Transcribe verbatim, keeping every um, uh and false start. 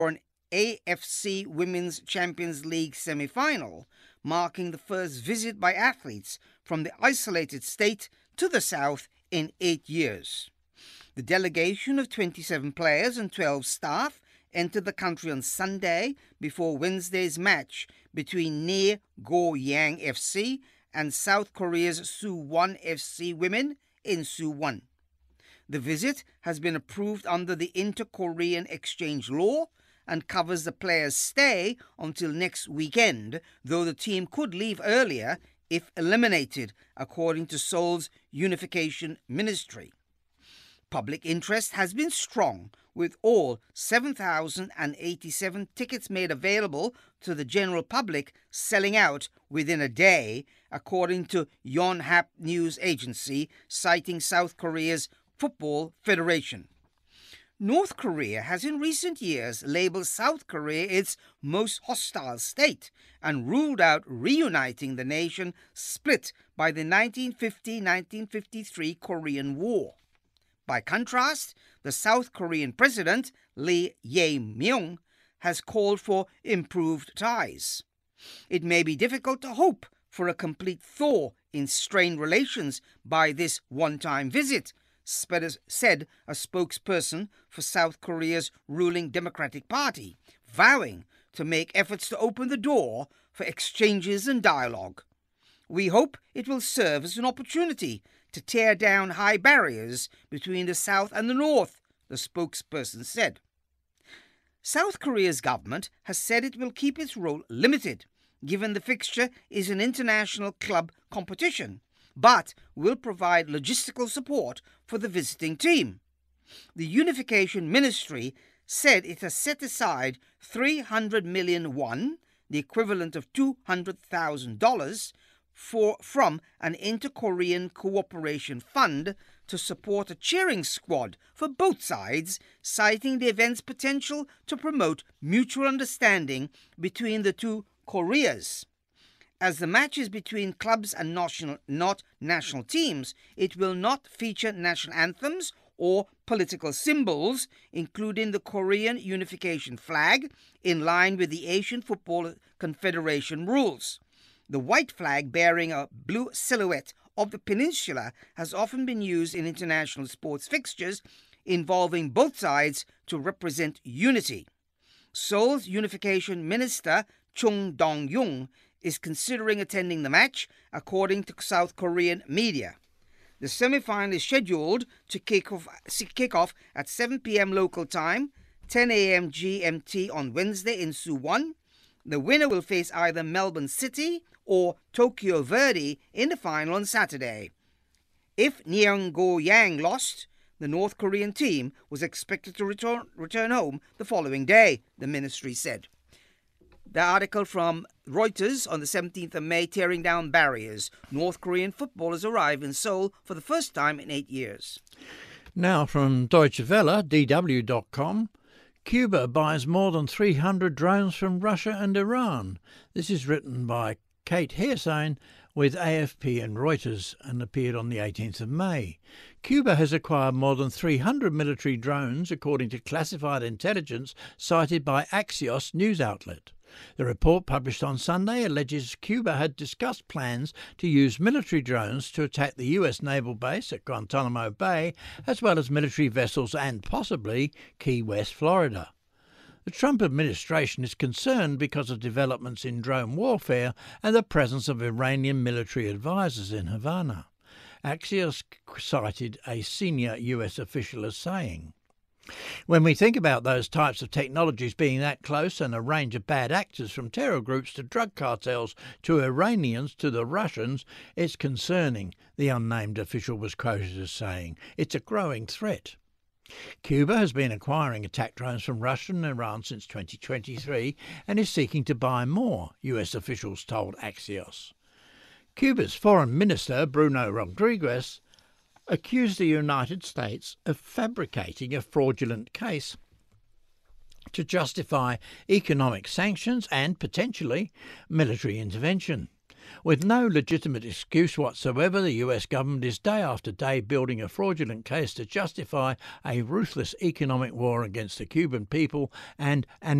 for an A F C Women's Champions League semi-final, marking the first visit by athletes from the isolated state to the south in eight years. The delegation of twenty-seven players and twelve staff entered the country on Sunday before Wednesday's match between Nae Go-Yang F C and South Korea's Suwon F C women in Suwon. The visit has been approved under the Inter-Korean Exchange Law and covers the players' stay until next weekend, though the team could leave earlier if eliminated, according to Seoul's Unification Ministry. Public interest has been strong, with all seven thousand eighty-seven tickets made available to the general public selling out within a day, according to Yonhap News Agency, citing South Korea's Football Federation. North Korea has in recent years labeled South Korea its most hostile state and ruled out reuniting the nation split by the nineteen fifty to nineteen fifty-three Korean War. By contrast, the South Korean president, Lee Jae-myung, has called for improved ties. It may be difficult to hope for a complete thaw in strained relations by this one-time visit, said a spokesperson for South Korea's ruling Democratic Party, vowing to make efforts to open the door for exchanges and dialogue. We hope it will serve as an opportunity to tear down high barriers between the South and the North, the spokesperson said. South Korea's government has said it will keep its role limited, given the fixture is an international club competition, but will provide logistical support for the visiting team. The Unification Ministry said it has set aside three hundred million won, the equivalent of two hundred thousand dollars, for from an inter-Korean cooperation fund to support a cheering squad for both sides, citing the event's potential to promote mutual understanding between the two Koreas. As the match is between clubs and national, not national teams, it will not feature national anthems or political symbols, including the Korean unification flag, in line with the Asian Football Confederation rules. The white flag bearing a blue silhouette of the peninsula has often been used in international sports fixtures involving both sides to represent unity. Seoul's unification minister Chung Dong-yung is considering attending the match, according to South Korean media. The semi-final is scheduled to kick off, kick off at seven p.m. local time, ten a.m. G M T on Wednesday in Suwon. The winner will face either Melbourne City or Tokyo Verdy in the final on Saturday. If Nae Go-Yang lost, the North Korean team was expected to return, return home the following day, the ministry said. The article from Reuters on the seventeenth of May, tearing down barriers. North Korean footballers arrive in Seoul for the first time in eight years. Now from Deutsche Welle, D W dot com. Cuba buys more than three hundred drones from Russia and Iran. This is written by Kate Hersane with A F P and Reuters and appeared on the eighteenth of May. Cuba has acquired more than three hundred military drones, according to classified intelligence cited by Axios news outlet. The report, published on Sunday, alleges Cuba had discussed plans to use military drones to attack the U S naval base at Guantanamo Bay, as well as military vessels and possibly Key West, Florida. The Trump administration is concerned because of developments in drone warfare and the presence of Iranian military advisors in Havana. Axios cited a senior U S official as saying, "When we think about those types of technologies being that close and a range of bad actors from terror groups to drug cartels to Iranians to the Russians, it's concerning," the unnamed official was quoted as saying. "It's a growing threat." Cuba has been acquiring attack drones from Russia and Iran since twenty twenty-three and is seeking to buy more, U S officials told Axios. Cuba's Foreign Minister, Bruno Rodriguez, accused the United States of fabricating a fraudulent case to justify economic sanctions and, potentially, military intervention. With no legitimate excuse whatsoever, the U S government is day after day building a fraudulent case to justify a ruthless economic war against the Cuban people and an